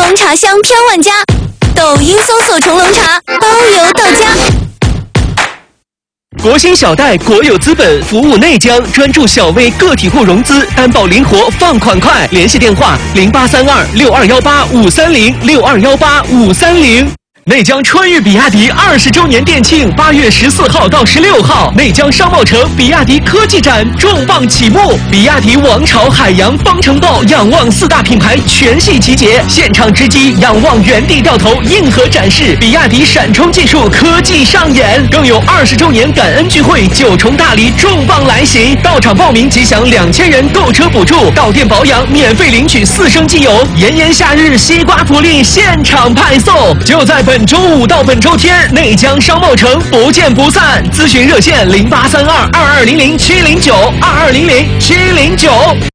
龙茶香飘万家，抖音搜索虫龙茶，包邮到家。 国兴小贷国有资本服务内江，专注小微个体户融资，担保灵活，放款快。联系电话08326218-530，6218-530。内江春裕比亚迪20周年店庆，8月14号到16号，内江商贸城比亚迪科技展重磅启幕，比亚迪王朝、海洋、方程豹、仰望4大品牌全系集结，现场直击仰望原地掉头硬核展示，比亚迪闪充技术科技上演，更有20周年感恩聚会9重大礼重磅来袭，到场报名即享2000元购车补助，到店保养免费领取4升机油，炎炎夏日西瓜福利现场派送，就在本周5到本周天，内江商贸城不见不散。咨询热线08322200-709，2200-709。